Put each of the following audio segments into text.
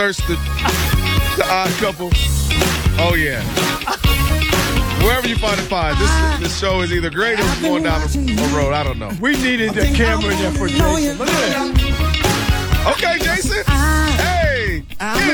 The Odd Couple. Oh, yeah. Wherever you find this show is either great or it's going down a road. I don't know. We needed the camera in there for Jason. Look at that. Okay, Jason. Hey.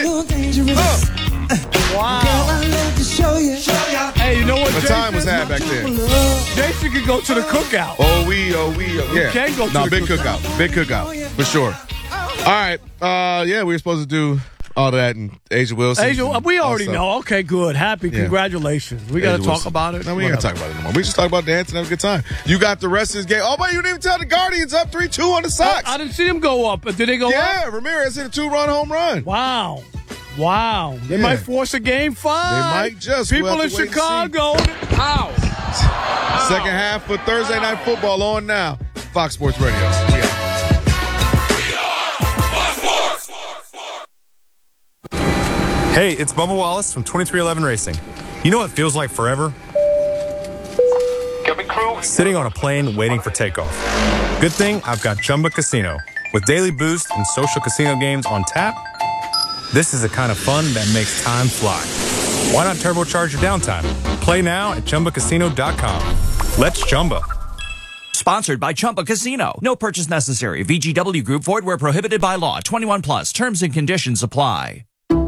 Wow. Hey, you know what, What Jason? time was had back then? Jason could go to the cookout. Oh, yeah. Can go to no, the big cookout. Big cookout, for sure. All right. Yeah, we were supposed to do all that and Asia Wilson. We already know. Okay, good. Happy. Yeah. Congratulations. We got to talk about it. No, we ain't got to talk about it anymore. We just talk about dancing and have a good time. You got the rest of this game. Oh, but you didn't even tell the Guardians up 3-2 on the Sox. I didn't see them go up. Did they go up? Yeah, Ramirez hit a 2-run home run. Wow. They Yeah. might force a game 5. They might just. People We'll in have to wait and see. Chicago. How? Second half for Thursday Night Football on now. Fox Sports Radio. We out. Hey, it's Bubba Wallace from 2311 Racing. You know what feels like forever? Sitting on a plane waiting for takeoff. Good thing I've got Chumba Casino. With daily boost and social casino games on tap, this is the kind of fun that makes time fly. Why not turbocharge your downtime? Play now at ChumbaCasino.com. Let's Chumba. Sponsored by Chumba Casino. No purchase necessary. VGW Group. Void where prohibited by law. 21 plus. Terms and conditions apply.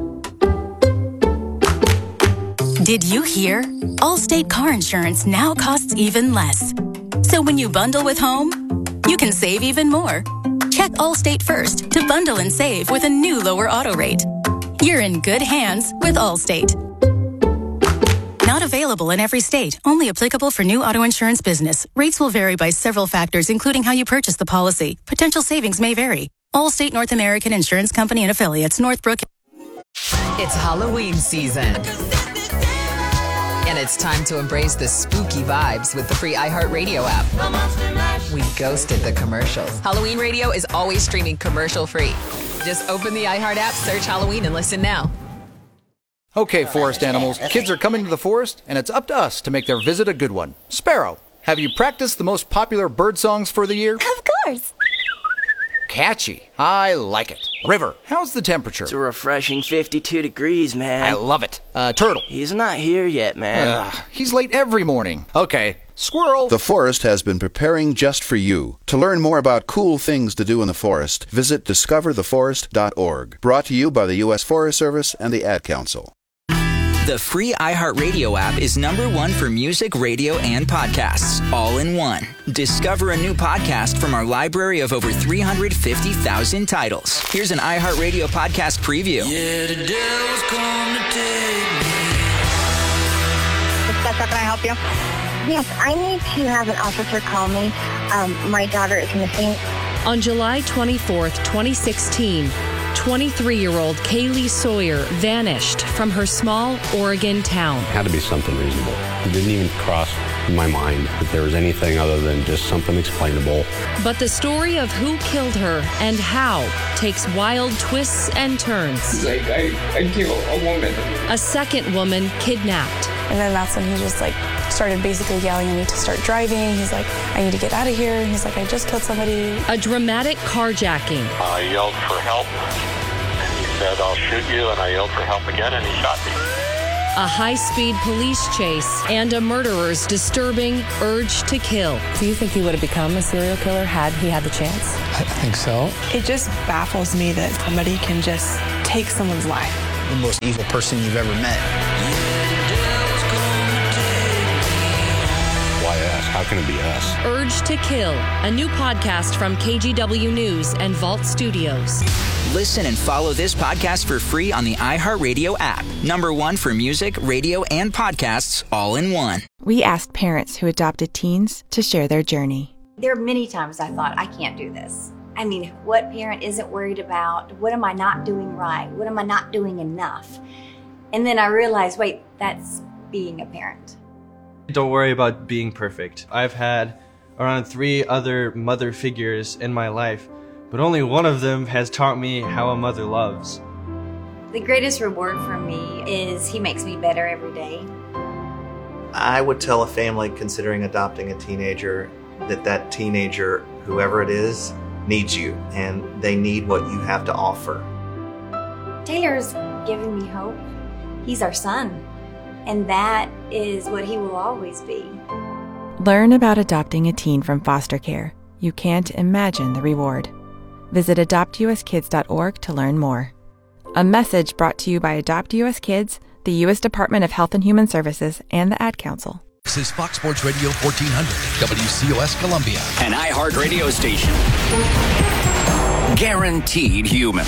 Did you hear? Allstate car insurance now costs even less. So when you bundle with home, you can save even more. Check Allstate first to bundle and save with a new lower auto rate. You're in good hands with Allstate. Not available in every state. Only applicable for new auto insurance business. Rates will vary by several factors, including how you purchase the policy. Potential savings may vary. Allstate North American Insurance Company and Affiliates, Northbrook. It's Halloween season. And it's time to embrace the spooky vibes with the free iHeartRadio app. We ghosted the commercials. Halloween Radio is always streaming commercial-free. Just open the iHeart app, search Halloween, and listen now. Okay, forest animals, kids are coming to the forest, and it's up to us to make their visit a good one. Sparrow, have you practiced the most popular bird songs for the year? Of course. Catchy. I like it. River, how's the temperature? It's a refreshing 52 degrees, man. I love it. Turtle. He's not here yet, man. He's late every morning. Okay. Squirrel. The forest has been preparing just for you. To learn more about cool things to do in the forest, visit discovertheforest.org. Brought to you by the U.S. Forest Service and the Ad Council. The free iHeartRadio app is #1 for music, radio, and podcasts, all in one. Discover a new podcast from our library of over 350,000 titles. Here's an iHeartRadio podcast preview. Yeah, the devil's come to take me. Can I help you? Yes, I need to have an officer call me. My daughter is missing. On July 24th, 2016, 23-year-old Kaylee Sawyer vanished from her small Oregon town. It had to be something reasonable. It didn't even cross my mind that there was anything other than just something explainable. But the story of who killed her and how takes wild twists and turns. Like, I killed a woman. A second woman kidnapped. And then that's when he just started basically yelling at me to start driving. He's like, I need to get out of here. And he's like, I just killed somebody. A dramatic carjacking. I yelled for help. And he said, I'll shoot you. And I yelled for help again, and he shot me. A high-speed police chase and a murderer's disturbing urge to kill. Do you think he would have become a serial killer had he had the chance? I think so. It just baffles me that somebody can just take someone's life. The most evil person you've ever met. Why us? How can it be us? Urge to Kill, a new podcast from KGW News and Vault Studios. Listen and follow this podcast for free on the iHeartRadio app. #1 for music, radio, and podcasts, all in one. We asked parents who adopted teens to share their journey. There are many times I thought, I can't do this. I mean, what parent isn't worried about? What am I not doing right? What am I not doing enough? And then I realized, wait, that's being a parent. Don't worry about being perfect. I've had around 3 other mother figures in my life, but only one of them has taught me how a mother loves. The greatest reward for me is he makes me better every day. I would tell a family considering adopting a teenager that teenager, whoever it is, needs you, and they need what you have to offer. Taylor's giving me hope. He's our son, and that is what he will always be. Learn about adopting a teen from foster care. You can't imagine the reward. Visit adoptuskids.org to learn more. A message brought to you by Adopt US Kids, the U.S. Department of Health and Human Services, and the Ad Council. This is Fox Sports Radio 1400, WCOS Columbia. An iHeart radio station. Guaranteed human.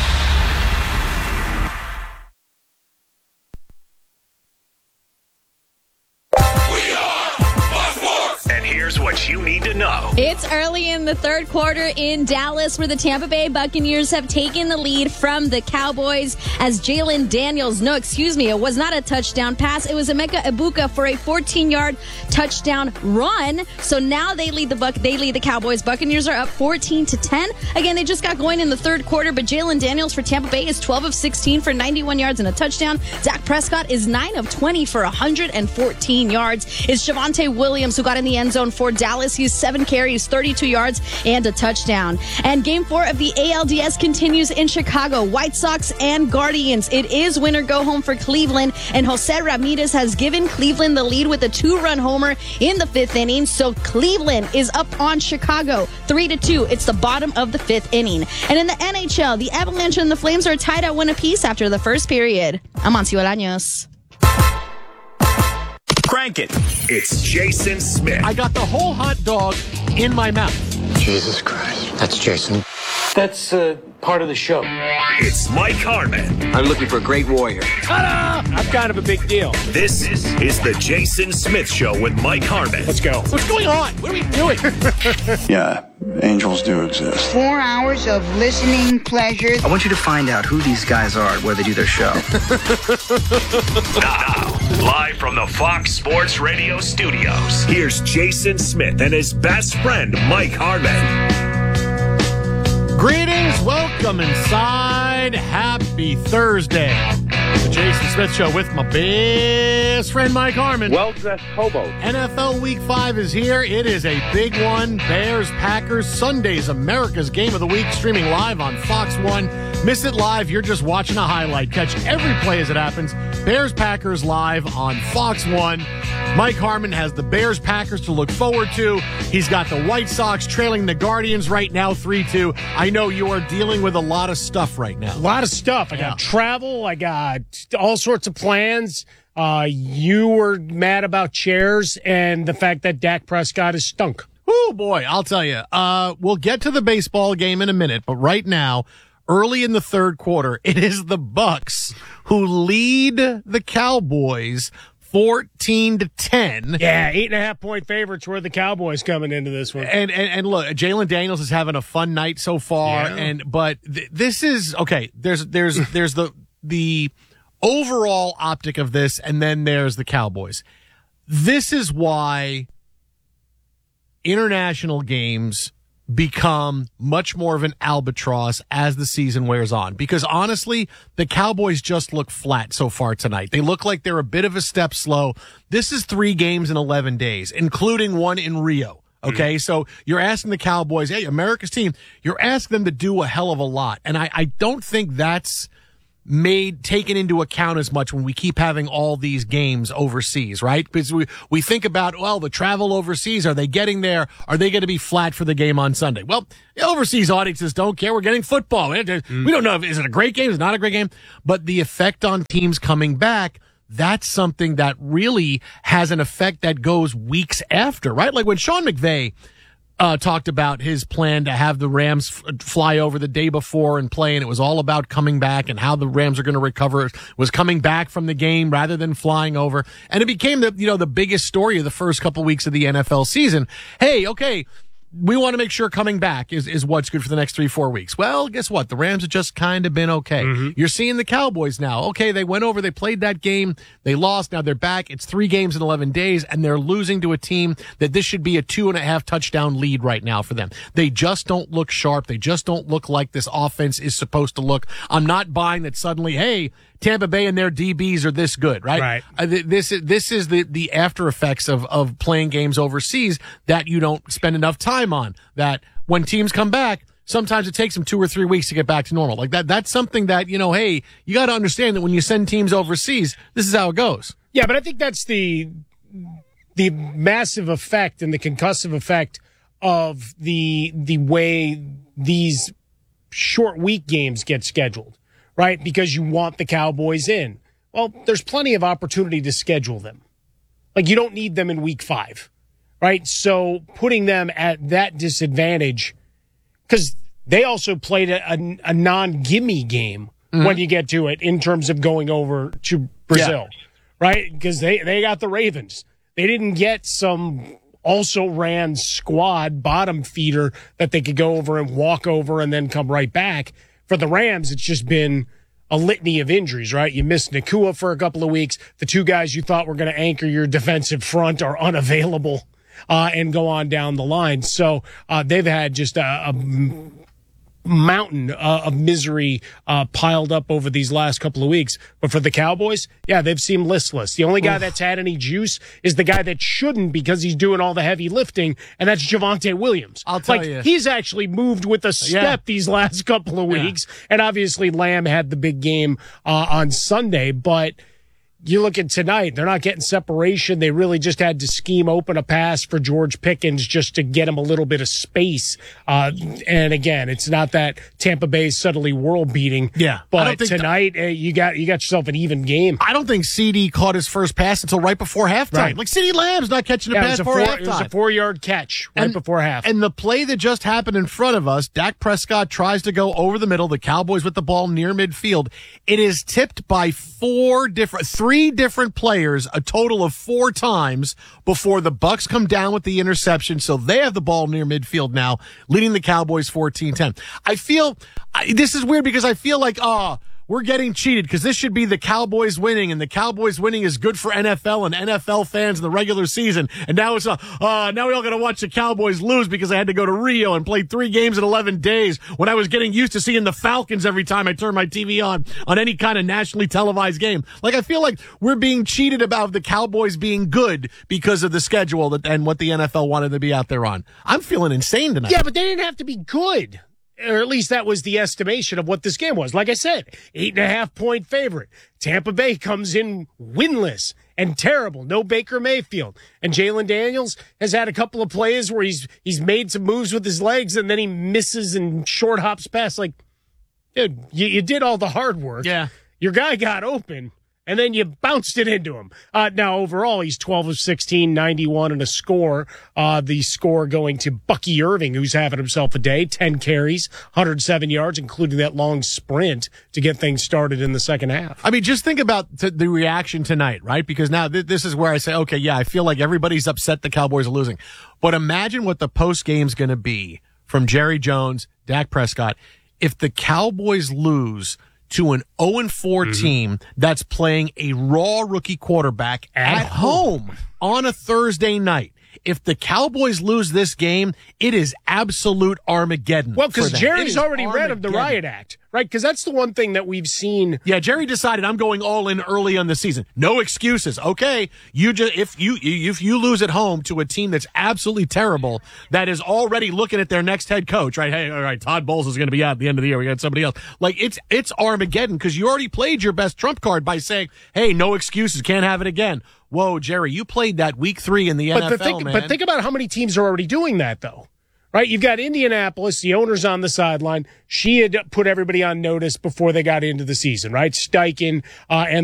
Here's what you need to know. It's early in the third quarter in Dallas, where the Tampa Bay Buccaneers have taken the lead from the Cowboys as Jalen Daniels, it was not a touchdown pass. It was Emeka Egbuka for a 14-yard touchdown run. So now they lead the Cowboys. Buccaneers are up 14-10. Again, they just got going in the third quarter, but Jalen Daniels for Tampa Bay is 12 of 16 for 91 yards and a touchdown. Dak Prescott is 9 of 20 for 114 yards. It's Javonte Williams who got in the end zone for Dallas. He's 7 carries, 32 yards, and a touchdown. And Game 4 of the ALDS continues in Chicago. White Sox and Guardians. It is winner go home for Cleveland, and Jose Ramirez has given Cleveland the lead with a 2-run homer in the 5th inning. So Cleveland is up on Chicago 3-2. It's the bottom of the 5th inning. And in the NHL, the Avalanche and the Flames are tied at 1 apiece after the first period. I'm Ancio Bolaños. Crank it. It's Jason Smith. I got the whole hot dog in my mouth. Jesus Christ. That's Jason. That's part of the show. It's Mike Harmon. I'm looking for a great warrior. Ta-da! I'm kind of a big deal. This is the Jason Smith Show with Mike Harmon. Let's go. What's going on? What are we doing? Yeah, angels do exist. 4 hours of listening pleasure. I want you to find out who these guys are where they do their show. Now, live from the Fox Sports Radio studios, here's Jason Smith and his best friend, Mike Harmon. Greetings, welcome inside. Happy Thursday. The Jason Smith Show with my best friend Mike Harmon. Well-dressed hobo. NFL Week 5 is here. It is a big one. Bears, Packers, Sunday's America's Game of the Week, streaming live on Fox 1. Miss it live, you're just watching a highlight. Catch every play as it happens. Bears, Packers live on Fox 1. Mike Harmon has the Bears, Packers to look forward to. He's got the White Sox trailing the Guardians right now 3-2. I know you are dealing with a lot of stuff right now. A lot of stuff. I got travel. I got all sorts of plans. You were mad about chairs and the fact that Dak Prescott is stunk. Oh, boy, I'll tell you. We'll get to the baseball game in a minute, but right now, early in the third quarter, it is the Bucks who lead the Cowboys 14-10. Yeah, 8.5-point favorites were the Cowboys coming into this one. And look, Jalen Daniels is having a fun night so far. Yeah. But this is okay. There's the overall optic of this, and then there's the Cowboys. This is why international games become much more of an albatross as the season wears on. Because honestly, the Cowboys just look flat so far tonight. They look like they're a bit of a step slow. This is 3 games in 11 days, including one in Rio. Okay, so you're asking the Cowboys, hey, America's team, you're asking them to do a hell of a lot. And I don't think that's taken into account as much when we keep having all these games overseas, right? Because we think about, well, the travel overseas, are they getting there? Are they going to be flat for the game on Sunday? Well, the overseas audiences don't care. We're getting football. We don't know if is it a great game, is it not a great game? But the effect on teams coming back, that's something that really has an effect that goes weeks after, right? Like when Sean McVay talked about his plan to have the Rams fly over the day before and play, and it was all about coming back and how the Rams are going to recover. It was coming back from the game rather than flying over, and it became the biggest story of the first couple weeks of the NFL season. Hey, okay, we want to make sure coming back is what's good for the next 3-4 weeks. Well, guess what? The Rams have just kind of been okay. Mm-hmm. You're seeing the Cowboys now. Okay, they went over, they played that game, they lost, now they're back. It's 3 games in 11 days, and they're losing to a team that this should be a 2.5 touchdown lead right now for them. They just don't look sharp. They just don't look like this offense is supposed to look. I'm not buying that suddenly, hey, Tampa Bay and their DBs are this good, right? This is the after effects of playing games overseas that you don't spend enough time on. That when teams come back, sometimes it takes them 2 or 3 weeks to get back to normal. Like that's something that, hey, you got to understand that when you send teams overseas, this is how it goes. Yeah, but I think that's the massive effect and the concussive effect of the way these short week games get scheduled, right? Because you want the Cowboys in. Well, there's plenty of opportunity to schedule them. Like, you don't need them in week 5, right? So putting them at that disadvantage, because they also played a non-gimme game when you get to it in terms of going over to Brazil, right? Because they got the Ravens. They didn't get some also-ran squad bottom feeder that they could go over and walk over and then come right back. For the Rams, it's just been a litany of injuries, right? You missed Nakua for a couple of weeks. The 2 guys you thought were going to anchor your defensive front are unavailable and go on down the line. So they've had just a mountain of misery piled up over these last couple of weeks. But for the Cowboys, they've seemed listless. The only guy that's had any juice is the guy that shouldn't, because he's doing all the heavy lifting, and that's Javonte Williams. I'll tell you. He's actually moved with a step these last couple of weeks. And obviously Lamb had the big game on Sunday, but you look at tonight, they're not getting separation. They really just had to scheme open a pass for George Pickens just to get him a little bit of space. And again, it's not that Tampa Bay suddenly world beating. Yeah. But tonight, you got yourself an even game. I don't think CD caught his first pass until right before halftime. Right. Like, CD Lamb's not catching a pass before halftime. It was a 4-yard catch before half. And the play that just happened in front of us, Dak Prescott tries to go over the middle, the Cowboys with the ball near midfield. It is tipped by 3 different players a total of 4 times before the Bucs come down with the interception. So they have the ball near midfield now, leading the Cowboys 14-10. I feel this is weird because I feel like, we're getting cheated because this should be the Cowboys winning, and the Cowboys winning is good for NFL and NFL fans in the regular season. And now it's now we all got to watch the Cowboys lose because I had to go to Rio and play 3 games in 11 days when I was getting used to seeing the Falcons every time I turned my TV on any kind of nationally televised game. Like, I feel like we're being cheated about the Cowboys being good because of the schedule and what the NFL wanted to be out there on. I'm feeling insane tonight. Yeah, but they didn't have to be good. Or at least that was the estimation of what this game was. Like I said, 8.5-point favorite. Tampa Bay comes in winless and terrible. No Baker Mayfield. And Jalen Daniels has had a couple of plays where he's made some moves with his legs and then he misses and short hops past. Like, dude, you did all the hard work. Yeah. Your guy got open, and then you bounced it into him. Now, overall, he's 12 of 16, 91 and a score. The score going to Bucky Irving, who's having himself a day. 10 carries, 107 yards, including that long sprint to get things started in the second half. I mean, just think about the reaction tonight, right? Because now this is where I say, okay, I feel like everybody's upset the Cowboys are losing. But imagine what the post game's going to be from Jerry Jones, Dak Prescott, if the Cowboys lose to an 0-4 team that's playing a raw rookie quarterback at home on a Thursday night. If the Cowboys lose this game, it is absolute Armageddon. Well, because Jerry's already read of the Riot Act, right? Because that's the one thing that we've seen. Yeah, Jerry decided I'm going all in early on the season. No excuses. Okay, if you lose at home to a team that's absolutely terrible, that is already looking at their next head coach, right? Hey, all right, Todd Bowles is going to be out at the end of the year. We got somebody else. Like, it's Armageddon because you already played your best trump card by saying, hey, no excuses, can't have it again. Whoa, Jerry, you played that week 3 in the NFL, man. But think about how many teams are already doing that, though. Right? You've got Indianapolis, the owner's on the sideline. She had put everybody on notice before they got into the season, right? Steichen and